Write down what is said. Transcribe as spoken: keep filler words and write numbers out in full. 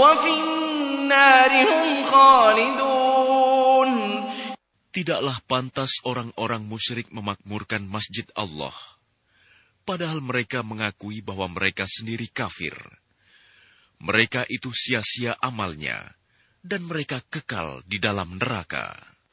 وفي النار هم خالدون. Tidaklah pantas orang-orang musyrik memakmurkan masjid Allah, padahal mereka mengakui bahwa mereka sendiri kafir. Mereka itu sia-sia amalnya, dan mereka kekal di dalam neraka.